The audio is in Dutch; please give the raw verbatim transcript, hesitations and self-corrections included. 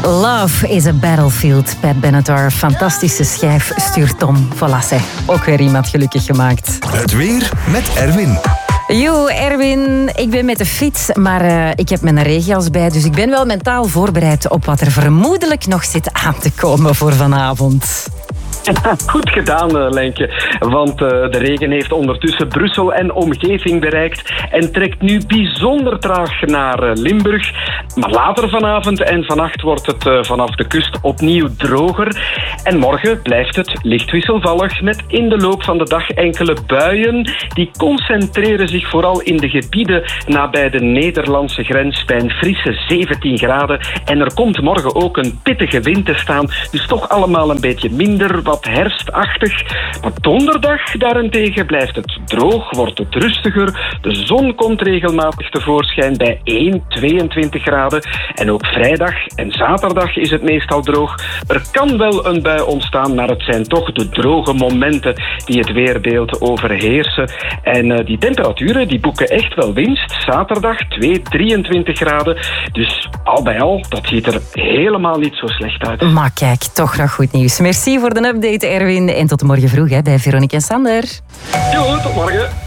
Love is a Battlefield, Pat Benatar. Fantastische schijf, stuurt Tom. Voilà, zeg. Ook weer iemand gelukkig gemaakt. Het weer met Erwin. Yo, Erwin. Ik ben met de fiets, maar uh, ik heb mijn regenjas bij. Dus ik ben wel mentaal voorbereid op wat er vermoedelijk nog zit aan te komen voor vanavond. Goed gedaan, Lenke. Want uh, de regen heeft ondertussen Brussel en omgeving bereikt en trekt nu bijzonder traag naar uh, Limburg. Maar later vanavond en vannacht wordt het uh, vanaf de kust opnieuw droger. En morgen blijft het licht wisselvallig met in de loop van de dag enkele buien. Die concentreren zich vooral in de gebieden nabij de Nederlandse grens bij een frisse zeventien graden. En er komt morgen ook een pittige wind te staan. Dus toch allemaal een beetje minder, wat herfstachtig. Maar donderdag daarentegen blijft het droog, wordt het rustiger. De zon komt regelmatig tevoorschijn bij één, tweeëntwintig graden. En ook vrijdag en zaterdag is het meestal droog. Er kan wel een bui ontstaan, maar het zijn toch de droge momenten die het weerbeeld overheersen. En uh, die temperaturen die boeken echt wel winst. Zaterdag twee, drieëntwintig graden. Dus al bij al, dat ziet er helemaal niet zo slecht uit. Maar kijk, toch nog goed nieuws. Merci voor de update, Erwin. En tot morgen vroeg hè, bij Veronique en Sander. Jo, tot morgen.